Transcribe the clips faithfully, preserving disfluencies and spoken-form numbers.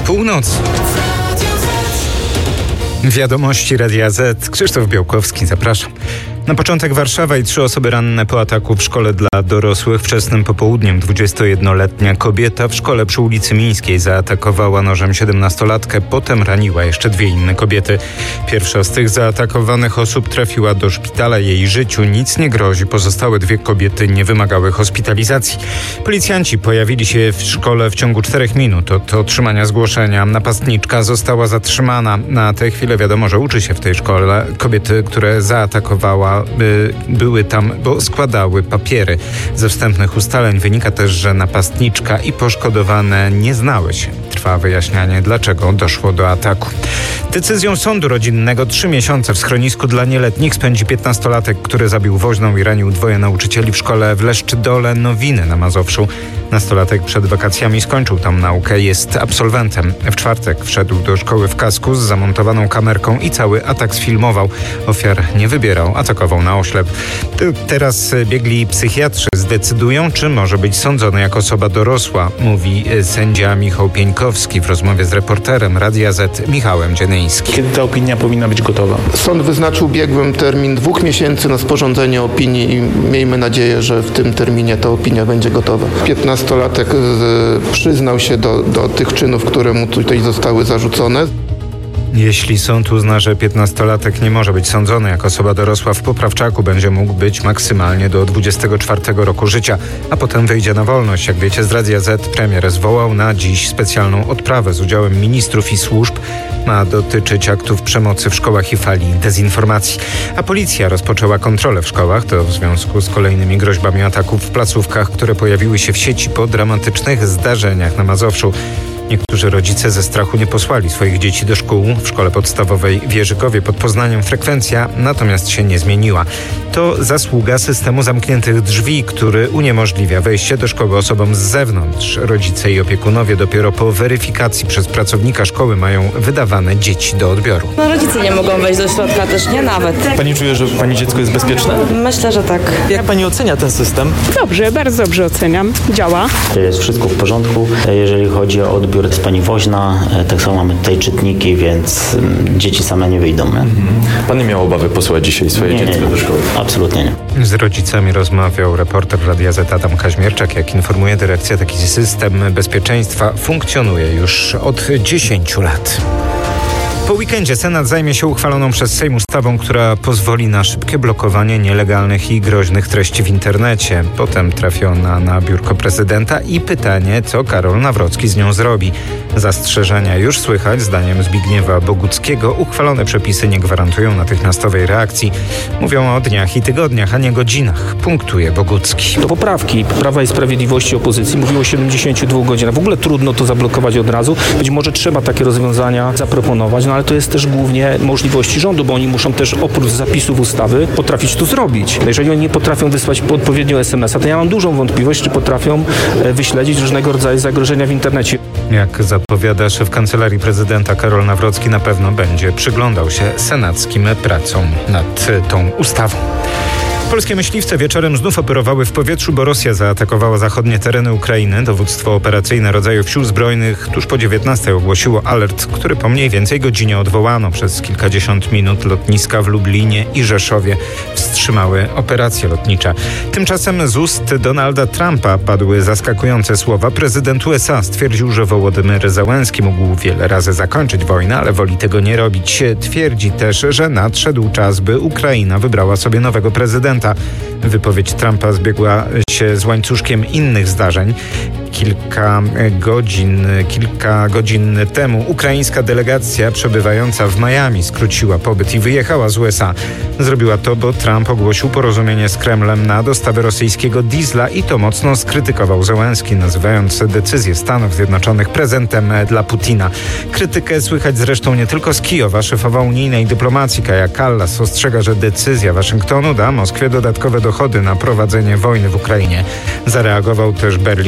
Północ. Wiadomości Radia Z. Krzysztof Białkowski, zapraszam. Na początek Warszawa i trzy osoby ranne po ataku w szkole dla dorosłych. Wczesnym popołudniem dwudziestojednoletnia kobieta w szkole przy ulicy Mińskiej zaatakowała nożem siedemnastolatkę. Potem raniła jeszcze dwie inne kobiety. Pierwsza z tych zaatakowanych osób trafiła do szpitala. Jej życiu nic nie grozi. Pozostałe dwie kobiety nie wymagały hospitalizacji. Policjanci pojawili się w szkole w ciągu czterech minut od otrzymania zgłoszenia. Napastniczka została zatrzymana. Na tę chwilę wiadomo, że uczy się w tej szkole. Kobiety, które zaatakowała, by były tam, bo składały papiery. Ze wstępnych ustaleń wynika też, że napastniczka i poszkodowane nie znały się. Trwa wyjaśnianie, dlaczego doszło do ataku. Decyzją sądu rodzinnego trzy miesiące w schronisku dla nieletnich spędzi piętnastolatek, który zabił woźną i ranił dwoje nauczycieli w szkole w Leszczydole Nowiny na Mazowszu. Nastolatek przed wakacjami skończył tam naukę, jest absolwentem. W czwartek wszedł do szkoły w kasku z zamontowaną kamerką i cały atak sfilmował. Ofiar nie wybierał, atakował na oślep. Teraz biegli psychiatrzy zdecydują, czy może być sądzony jako osoba dorosła, mówi sędzia Michał Pieńkowski w rozmowie z reporterem Radia Z Michałem Dzienyńskim. Kiedy ta opinia powinna być gotowa? Sąd wyznaczył biegłym termin dwóch miesięcy na sporządzenie opinii i miejmy nadzieję, że w tym terminie ta opinia będzie gotowa. piętnastolatek przyznał się do, do tych czynów, które mu tutaj zostały zarzucone. Jeśli sąd uzna, że piętnastolatek nie może być sądzony jako osoba dorosła, w poprawczaku będzie mógł być maksymalnie do dwudziestego czwartego roku życia, a potem wyjdzie na wolność. Jak wiecie z Radia Z, premier zwołał na dziś specjalną odprawę z udziałem ministrów i służb. Ma dotyczyć aktów przemocy w szkołach i fali dezinformacji. A policja rozpoczęła kontrolę w szkołach. To w związku z kolejnymi groźbami ataków w placówkach, które pojawiły się w sieci po dramatycznych zdarzeniach na Mazowszu. Niektórzy rodzice ze strachu nie posłali swoich dzieci do szkół. W szkole podstawowej w Jerzykowie pod Poznaniem frekwencja natomiast się nie zmieniła. To zasługa systemu zamkniętych drzwi, który uniemożliwia wejście do szkoły osobom z zewnątrz. Rodzice i opiekunowie dopiero po weryfikacji przez pracownika szkoły mają wydawane dzieci do odbioru. No, rodzice nie mogą wejść do środka, też nie nawet. Pani czuje, że pani dziecko jest bezpieczne? Myślę, że tak. Jak pani ocenia ten system? Dobrze, bardzo dobrze oceniam. Działa. Jest wszystko w porządku. Jeżeli chodzi o odbiór, jest pani woźna, tak samo mamy tutaj czytniki, więc dzieci same nie wyjdą. Nie? Pan nie miał obawy posłać dzisiaj swoje nie, dziecko nie, do szkoły? Absolutnie nie. Z rodzicami rozmawiał reporter Radia Z Adam Kaźmierczak. Jak informuje dyrekcja, taki system bezpieczeństwa funkcjonuje już od dziesięciu lat. Po weekendzie Senat zajmie się uchwaloną przez Sejm ustawą, która pozwoli na szybkie blokowanie nielegalnych i groźnych treści w internecie. Potem trafi ona na biurko prezydenta i pytanie, co Karol Nawrocki z nią zrobi. Zastrzeżenia już słychać. Zdaniem Zbigniewa Boguckiego uchwalone przepisy nie gwarantują natychmiastowej reakcji. Mówią o dniach i tygodniach, a nie godzinach, punktuje Bogucki. Do poprawki Prawa i Sprawiedliwości opozycji mówiło o siedemdziesięciu dwóch godzinach. W ogóle trudno to zablokować od razu. Być może trzeba takie rozwiązania zaproponować, no ale to jest też głównie możliwości rządu, bo oni muszą też oprócz zapisów ustawy potrafić to zrobić. Jeżeli oni nie potrafią wysłać odpowiednio es em es a, to ja mam dużą wątpliwość, czy potrafią wyśledzić różnego rodzaju zagrożenia w internecie. Jak zapowiada szef Kancelarii Prezydenta Karol Nawrocki, na pewno będzie przyglądał się senackim pracom nad tą ustawą. Polskie myśliwce wieczorem znów operowały w powietrzu, bo Rosja zaatakowała zachodnie tereny Ukrainy. Dowództwo operacyjne rodzajów sił zbrojnych tuż po dziewiętnastej ogłosiło alert, który po mniej więcej godzinie odwołano. Przez kilkadziesiąt minut lotniska w Lublinie i Rzeszowie wstrzymały operacje lotnicze. Tymczasem z ust Donalda Trumpa padły zaskakujące słowa. Prezydent U S A stwierdził, że Wołodymyr Zełenski mógł wiele razy zakończyć wojnę, ale woli tego nie robić. Twierdzi też, że nadszedł czas, by Ukraina wybrała sobie nowego prezydenta. Wypowiedź Trumpa zbiegła się z łańcuszkiem innych zdarzeń. Kilka godzin, kilka godzin temu ukraińska delegacja przebywająca w Miami skróciła pobyt i wyjechała z U S A. Zrobiła to, bo Trump ogłosił porozumienie z Kremlem na dostawę rosyjskiego diesla i to mocno skrytykował Zełenski, nazywając decyzję Stanów Zjednoczonych prezentem dla Putina. Krytykę słychać zresztą nie tylko z Kijowa. Szefowa unijnej dyplomacji Kaja Kallas ostrzega, że decyzja Waszyngtonu da Moskwie dodatkowe dochody na prowadzenie wojny w Ukrainie. Zareagował też Berlin, który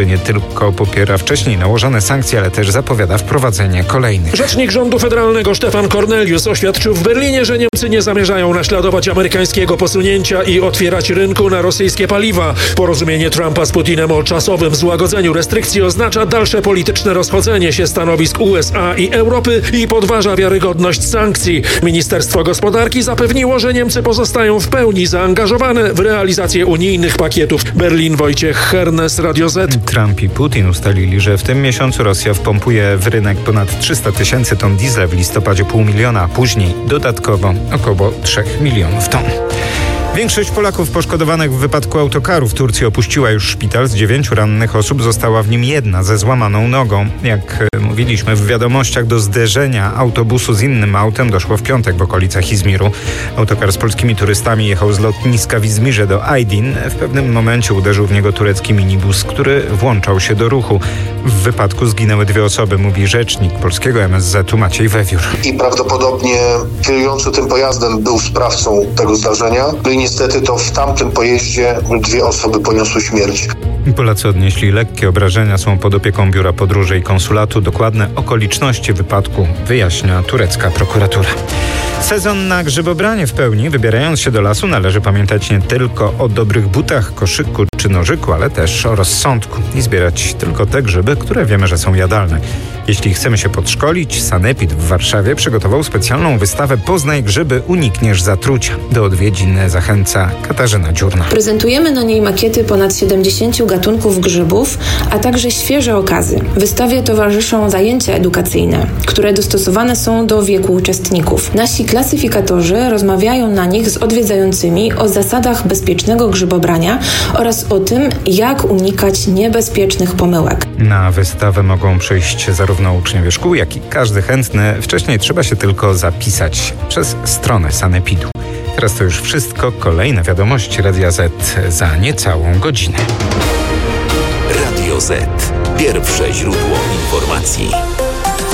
który nie tylko popiera wcześniej nałożone sankcje, ale też zapowiada wprowadzenie kolejnych. Rzecznik rządu federalnego Stefan Cornelius oświadczył w Berlinie, że Niemcy nie zamierzają naśladować amerykańskiego posunięcia i otwierać rynku na rosyjskie paliwa. Porozumienie Trumpa z Putinem o czasowym złagodzeniu restrykcji oznacza dalsze polityczne rozchodzenie się stanowisk U S A i Europy i podważa wiarygodność sankcji. Ministerstwo Gospodarki zapewniło, że Niemcy pozostają w pełni zaangażowane w realizację unijnych pakietów. Berlin, Wojciech Hernes, Radio Z. Trump i Putin ustalili, że w tym miesiącu Rosja wpompuje w rynek ponad trzysta tysięcy ton diesla, w listopadzie pół miliona, a później dodatkowo około trzech milionów ton. Większość Polaków poszkodowanych w wypadku autokaru w Turcji opuściła już szpital. Z dziewięciu rannych osób została w nim jedna ze złamaną nogą. Jak mówiliśmy w wiadomościach, do zderzenia autobusu z innym autem doszło w piątek w okolicach Izmiru. Autokar z polskimi turystami jechał z lotniska w Izmirze do Aydin. W pewnym momencie uderzył w niego turecki minibus, który włączał się do ruchu. W wypadku zginęły dwie osoby, mówi rzecznik polskiego M S Z-u Maciej Wewiór. I prawdopodobnie kierujący tym pojazdem był sprawcą tego zdarzenia. No i niestety to w tamtym pojeździe dwie osoby poniosły śmierć. Polacy odnieśli lekkie obrażenia, są pod opieką Biura Podróży i Konsulatu. Dokładne okoliczności wypadku wyjaśnia turecka prokuratura. Sezon na grzybobranie w pełni. Wybierając się do lasu, należy pamiętać nie tylko o dobrych butach, koszyku czy nożyku, ale też o rozsądku i zbierać tylko te grzyby, które wiemy, że są jadalne. Jeśli chcemy się podszkolić, Sanepid w Warszawie przygotował specjalną wystawę Poznaj grzyby, unikniesz zatrucia. Do odwiedzin zachęca Katarzyna Dziurna. Prezentujemy na niej makiety ponad siedemdziesięciu gatunków grzybów, a także świeże okazy. Wystawie towarzyszą zajęcia edukacyjne, które dostosowane są do wieku uczestników. Nasi klasyfikatorzy rozmawiają na nich z odwiedzającymi o zasadach bezpiecznego grzybobrania oraz o tym, jak unikać niebezpiecznych pomyłek. Na wystawę mogą przyjść zarówno uczniowie szkół, jak i każdy chętny. Wcześniej trzeba się tylko zapisać przez stronę Sanepidu. Teraz to już wszystko. Kolejne wiadomości Radia Z za niecałą godzinę. Radio Z. Pierwsze źródło informacji.